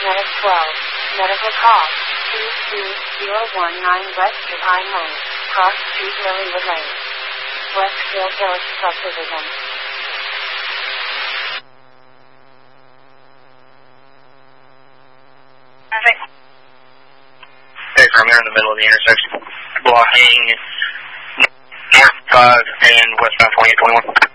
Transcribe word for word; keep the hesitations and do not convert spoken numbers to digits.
Medic twelve. Medical call. two two zero one nine West Pine Lane. Cross Street Lilywood Lane. Westfield Village Subdivision. Hey, I'm there in the middle of the intersection. Blocking North five and westbound twenty-eight twenty-one.